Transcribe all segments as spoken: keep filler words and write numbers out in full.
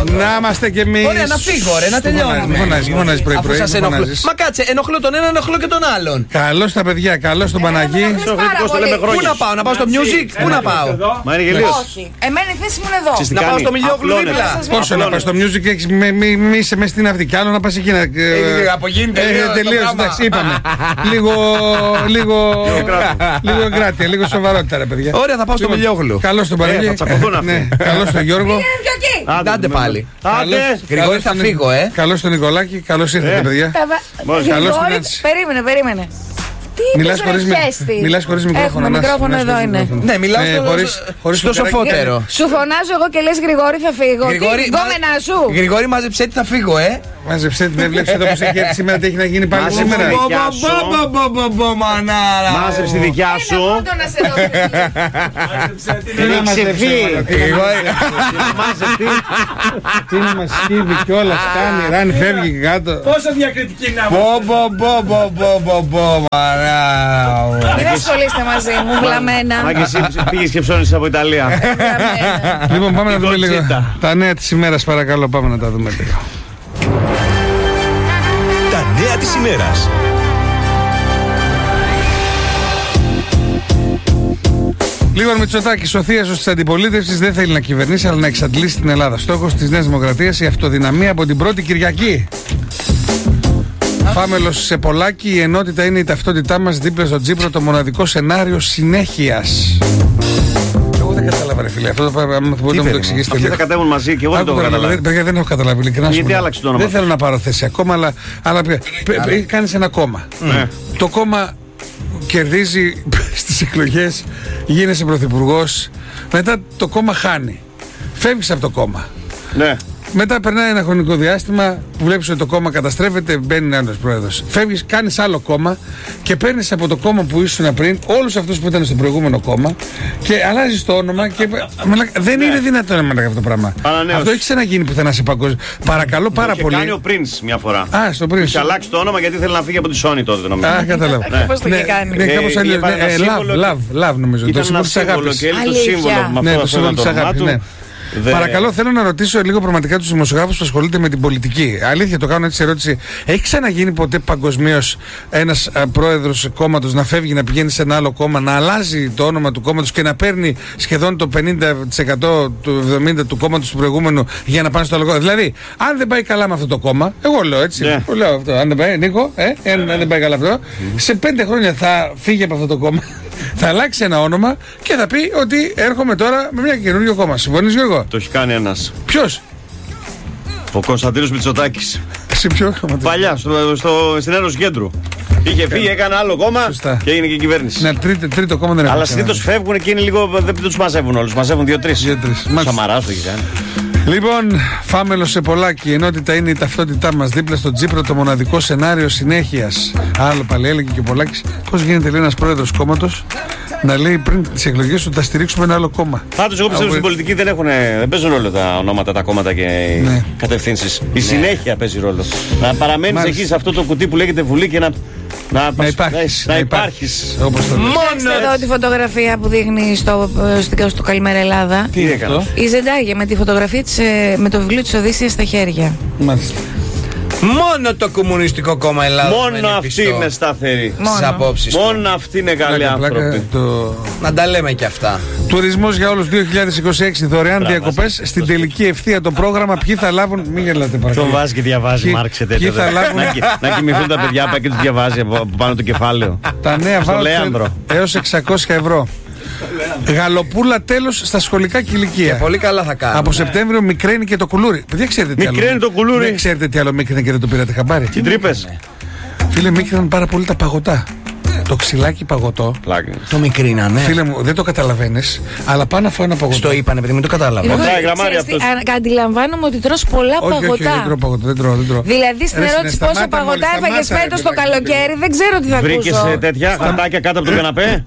Να είμαστε κι εμείς. Ωραία, να φύγω, ρε, να τελειώνουμε. Φωνάζεις πρωί-πρωί. Μα κάτσε, ενοχλώ τον ένα, ενοχλώ και τον άλλον. Καλώς τα παιδιά, καλώς τον Παναγί. Πού να πάω, να πάω στο music, πού να πάω. Μα είναι γελίος. Όχι. Εμένα η θέση μου είναι εδώ. Να πάω στο Μιλιόγλου δίπλα. Πόσο να πας στο music, έχεις μη είσαι μες στην αυτή κι άλλο να πας εκεί να. Απογίνει τελείως, εντάξει, είπαμε. Λίγο. Λίγο εγκράτεια, λίγο σοβαρότητα, ρε παιδιά. Ωραία, θα πάω στο Μιλιόγλου. Καλώς τον Παναγί. Καλώς τον Γιώργο. Άντε πάλι. Γρηγόρη, θα φύγω, ε. Καλώς τον Νικολάκη, καλώς ήρθατε, παιδιά. Καλώς τον έτσι. Περίμενε, περίμενε. Τι μιλάς χωρίς, μιλάς χωρίς μικρόφωνο. Έχουμε μικρόφωνο εδώ είναι. Ναι, μιλάω στο, χωρίς, χωρίς στο σοφότερο. Σου φωνάζω εγώ και λες Γρηγόρη θα φύγω. Γρηγόρη, γκόμενα σου. Γρηγόρη, μάζεψε τι θα φύγω, ε. Μάζεψε την, έβλεψε εδώ που σε έχει έρθει σήμερα, τι έχει να γίνει πάλι σήμερα. Μάζεψε τη δικιά σου. Τι να μαζέψει. Τι να μας σκύβει κιόλας, κάνει, ράνει, φεύγει κάτω. Πόσο διακριτική να μου. Μην ασχολείστε μαζί μου, βλαμμένα. Μα και εσύ πήγες και ψώνεις από Ιταλία. Λοιπόν, πάμε να δούμε λίγο τα νέα της ημέρας, παρακαλώ, πάμε να τα δούμε λίγο. Τα νέα της ημέρας. Λοιπόν, Μητσοτάκης, ο θείασος της αντιπολίτευσης, δεν θέλει να κυβερνήσει αλλά να εξαντλήσει την Ελλάδα. Στόχος της Νέας Δημοκρατίας η αυτοδυναμία από την πρώτη Κυριακή. Φάμελος σε Πολάκη, η ενότητα είναι η ταυτότητά μας δίπλα στο Τσίπρο, το μοναδικό σενάριο συνέχειας. Εγώ δεν κατάλαβα, ρε φίλε, αυτό το μπορείτε να μου το εξηγήσετε. Αυτοί θα κατέβουν μαζί και εγώ δεν το έχω καταλάβει. Παιδιά, δεν έχω καταλάβει, ειλικρινά. Γιατί άλλαξε το όνομα. Δεν θέλω να πάρω θέση ακόμα, αλλά, αλλά κάνεις ένα κόμμα. Ναι. Το κόμμα κερδίζει στις εκλογές, γίνεσαι πρωθυπουργός, μετά το κόμμα χάνει. Φεύγεις από το κόμμα. Ναι. Μετά περνάει ένα χρονικό διάστημα που βλέπεις ότι το κόμμα καταστρέφεται, μπαίνει ένας πρόεδρος. Φεύγεις, κάνεις άλλο κόμμα και παίρνεις από το κόμμα που ήσουν πριν όλους αυτούς που ήταν στο προηγούμενο κόμμα και αλλάζεις το όνομα. Και... δεν ναι. είναι δυνατόν να αυτό το πράγμα. Ανανέωση. Αυτό έχει ξαναγίνει πουθενά σε παγκόσμιο. Παρακαλώ πάρα πολύ. Το κάνει ο Prince μια φορά. Α, στο Prince. Είχε αλλάξει το όνομα γιατί θέλει να φύγει από τη Sony τότε, νομίζω. Α, κατάλαβα. Πώς το είχε κάνει. Ναι, κάπως αλλιώς. Love, love νομίζω. Ήταν ένα σύμβολο και έλεγε το σύμβολο με αυτό το όνομά του. Δε... Παρακαλώ, θέλω να ρωτήσω λίγο πραγματικά τους δημοσιογράφους που ασχολούνται με την πολιτική. Αλήθεια, το κάνω έτσι ερώτηση. Έχει ξαναγίνει ποτέ παγκοσμίως ένας πρόεδρος κόμματος να φεύγει, να πηγαίνει σε ένα άλλο κόμμα, να αλλάζει το όνομα του κόμματος και να παίρνει σχεδόν το πενήντα τοις εκατό του εβδομήντα τοις εκατό του κόμματος του προηγούμενου για να πάνε στο άλλο κόμμα? Δηλαδή, αν δεν πάει καλά με αυτό το κόμμα, εγώ λέω έτσι. Yeah. Λέω αυτό. Αν δεν πάει, Νίκο, ε, αν δεν πάει καλά αυτό, mm. σε πέντε χρόνια θα φύγει από αυτό το κόμμα. Θα αλλάξει ένα όνομα και θα πει ότι έρχομαι τώρα με μια καινούριο κόμμα. Συμφωνείς, Γιώργο? Το έχει κάνει ένας. Ποιος? Ο Κωνσταντίνος Μητσοτάκης. Σε ποιο κόμμα? Παλιά, στο, στο, στην Ένωση Κέντρου. Είχε φύγει, έκανε άλλο κόμμα. Σωστά. Και έγινε και κυβέρνηση. Ναι, τρίτο, τρίτο κόμμα δεν έχει. Αλλά συνήθως φεύγουν και είναι λίγο. Δεν τους μαζεύουν όλους. Μαζεύουν δύο-τρεις. Σαμαράς το έχει κάνει. Λοιπόν, Φάμελος σε Πολάκη, η ενότητα είναι η ταυτότητά μας δίπλα στο Τσίπρο, το μοναδικό σενάριο συνέχειας. Άλλο πάλι έλεγε και ο Πολάκης. Πώς γίνεται, λέει, ένας πρόεδρος κόμματος να λέει πριν τις εκλογές του θα στηρίξουμε ένα άλλο κόμμα? Πάντως, εγώ πιστεύω στην πολιτική δεν, έχουν, δεν παίζουν ρόλο τα ονόματα, τα κόμματα και οι ναι. κατευθύνσεις. Η ναι. συνέχεια παίζει ρόλο. Να παραμένεις εκεί σε αυτό το κουτί που λέγεται Βουλή και να. Να, να υπάρχεις. Να υπάρχεις. Μόνο εδώ τη φωτογραφία που δείχνει στο, στο, στο Καλημέρα Ελλάδα. Τι έκανε? Η Ζεντάγια με τη φωτογραφία της, με το βιβλίο της Οδύσσειας στα χέρια. Μάλιστα. Μόνο το Κομμουνιστικό Κόμμα Ελλάδας. Μόνο αυτή είναι σταθερή. Στις απόψεις. Μόνο αυτή είναι καλή άνθρωποι. Το... Να τα λέμε και αυτά. Τουρισμός για όλους δύο χιλιάδες είκοσι έξι, δωρεάν διακοπές. Στην τελική ευθεία το πρόγραμμα. Ποιοι θα λάβουν. Μην γελάτε παρακαλώ. Το βάζει και διαβάζει, Μάρξ. Να κοιμηθούν τα παιδιά που και του διαβάζει από πάνω το κεφάλαιο. Τα νέα βάουτσερ έως εξακόσια ευρώ. Γαλοπούλα τέλος στα σχολικά κηλικία. Πολύ καλά θα κάνω. Από Σεπτέμβριο μικραίνει και το κουλούρι. Παιδιά, ξέρετε τι άλλο. Μικραίνει το κουλούρι. Δεν ξέρετε τι άλλο μικραίνει και δεν το πήρατε χαμπάρι? Τι τρύπες? Φίλε, μικραίναν πάρα πολύ τα παγωτά. Το ξυλάκι παγωτό. Πλάκα. Το μικρίνανε. Φίλε μου, δεν το καταλαβαίνεις, αλλά πάω να φάω ένα παγωτό. Στο είπανε, παιδί, μην το κατάλαβα. Αντιλαμβάνομαι ότι τρως πολλά όχι, παγωτά. Όχι, όχι, δεν τρώω παγωτό, δεν τρώω, δεν τρώω. Δηλαδή στην ερώτηση πόσα παγωτά έφαγες φέτος το καλοκαίρι, δεν ξέρω τι θα ακούσω. Βρήκες τέτοια χαρτάκια κάτω από τον καναπέ?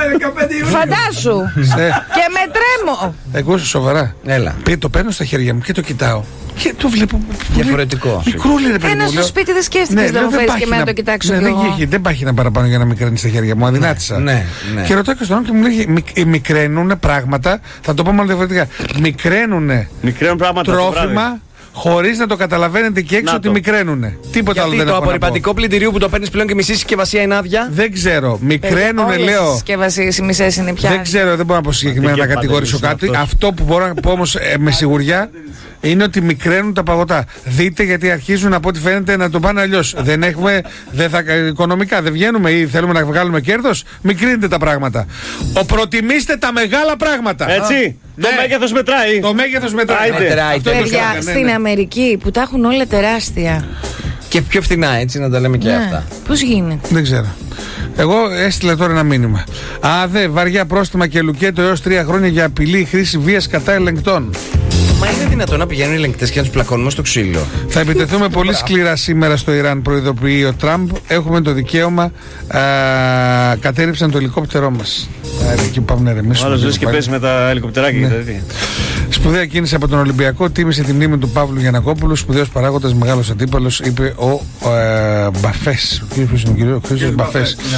Φαντάσου. Και με τρέμω. Εγώ σοβαρά. Έλα. Το παίρνω στα χέρια μου και το κοιτάω. Και το βλέπω διαφορετικό. Μικρούλι, ρε παιδί. Ένα στο σπίτι δεν σκέφτηκες να μου φέρεις και εμένα να το κοιτάξω. Ναι, δεν υπάρχει ένα παραπάνω για να μικραίνει στα χέρια μου. Αδυνάτησα. Ναι, ναι. Και ρωτάω και στον άνθρωπο και μου λέει: μικραίνουν πράγματα. Θα το πω μάλλον διαφορετικά. Μικραίνουν τρόφιμα χωρίς να το καταλαβαίνετε και έξω ότι μικραίνουνε. Τίποτα άλλο δεν το έχω να πω. απορριπαντικό πλυντηρίου που το παίρνεις πλέον και μισή συσκευασία είναι άδεια. Δεν ξέρω. Μικραίνουνε, λέω. Οι συσκευασίες οι μισές είναι πια. Δεν ξέρω, δεν μπορώ να πω συγκεκριμένα να κατηγορήσω κάτι. Αυτό που μπορώ να πω όμως ε, με σιγουριά είναι ότι μικραίνουν τα παγωτά. Δείτε, γιατί αρχίζουν από ό,τι φαίνεται να το πάνε αλλιώς. Δεν έχουμε, δεν θα, οικονομικά δεν βγαίνουμε ή θέλουμε να βγάλουμε κέρδος. Μικρύνετε τα πράγματα. Ο προτιμήστε τα μεγάλα πράγματα. Έτσι. Το Ναι. μέγεθος μετράει. Το μέγεθος μετράει. Άιντε. Μετράει. Αυτό είναι το Παιδιά, σλόγγαν, ναι, στην ναι. Αμερική που τα έχουν όλα τεράστια. Και πιο φθηνά, έτσι να τα λέμε και Ναι. αυτά. Πώς γίνεται. Δεν ξέρω. Εγώ έστειλα τώρα ένα μήνυμα. Α, δε, βαριά πρόστιμα και λουκέτο έως τρία χρόνια για απειλή χρήση βίας κατά ελεγκτών. Μα είναι δυνατόν να πηγαίνουν οι ελεγκτές και να τους πλακώνουμε στο ξύλο? Θα επιτεθούμε πολύ σκληρά σήμερα στο Ιράν, προειδοποιεί ο Τραμπ. Έχουμε το δικαίωμα. Α, κατέριψαν το ελικόπτερό μας. Α, εκεί πάμε να ρεμίσουμε. Άλλος λες και παίζει με τα ελικοπτεράκια και τα τέτοια. Σπουδαία κίνηση από τον Ολυμπιακό. Τίμησε τη μνήμη του Παύλου Γιαννακόπουλου. Σπουδαίος παράγοντας, μεγάλος αντίπαλος, είπε ο ε, Μπαφές. Ο κύριος Μπαφές.